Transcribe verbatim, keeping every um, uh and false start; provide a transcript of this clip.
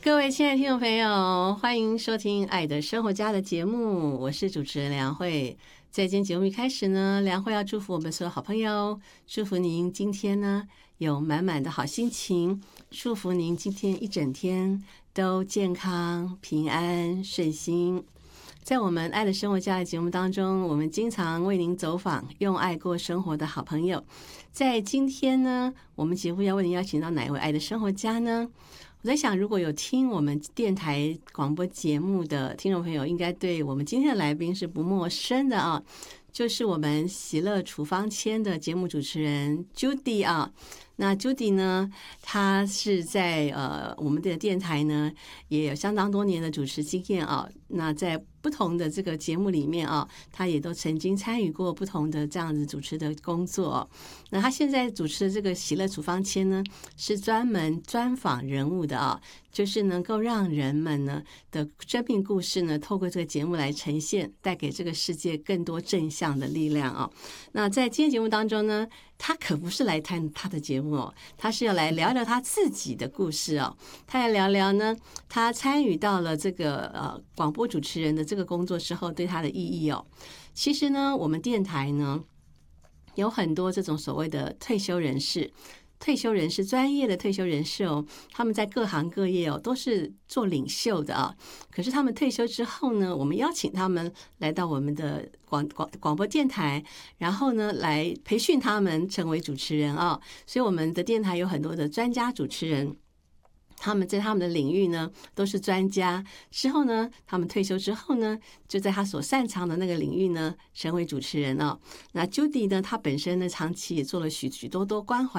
各位亲爱的听众朋友，欢迎收听《爱的生活家》的节目，我是主持人梁慧。在今天节目一开始呢，梁慧要祝福我们所有好朋友，祝福您今天呢有满满的好心情，祝福您今天一整天都健康、平安、顺心。在我们爱的生活家的节目当中，我们经常为您走访用爱过生活的好朋友。在今天呢，我们节目要为您邀请到哪一位爱的生活家呢？我在想，如果有听我们电台广播节目的听众朋友，应该对我们今天的来宾是不陌生的啊，就是我们喜乐处方签的节目主持人 Judy 啊。那 Judy 呢，她是在呃我们的电台呢也有相当多年的主持经验啊。那在不同的这个节目里面啊，她也都曾经参与过不同的这样子主持的工作哦。那她现在主持的这个喜乐处方签呢，是专门专访人物的啊，就是能够让人们呢的生命故事呢，透过这个节目来呈现，带给这个世界更多正向的力量啊。那在今天节目当中呢，他可不是来谈他的节目哦，他是要来聊聊他自己的故事哦。他要聊聊呢，他参与到了这个呃广播主持人的这个工作之后，对他的意义哦。其实呢，我们电台呢有很多这种所谓的退休人士。退休人士，专业的退休人士哦，他们在各行各业哦都是做领袖的啊。可是他们退休之后呢，我们邀请他们来到我们的广广广播电台，然后呢来培训他们成为主持人啊。所以我们的电台有很多的专家主持人。他们在他们的领域呢都是专家，之后呢他们退休之后呢，就在他所擅长的那个领域呢成为主持人哦。那 Judy 呢，她本身呢长期也做了许许多多关怀